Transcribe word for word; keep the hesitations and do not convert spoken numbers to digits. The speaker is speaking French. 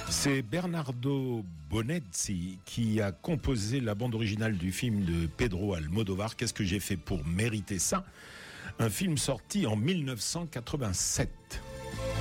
C'est Bernardo Bonetti qui a composé la bande originale du film de Pedro Almodóvar. Qu'est-ce que j'ai fait pour mériter ça ? Un film sorti en mille neuf cent quatre-vingt-sept.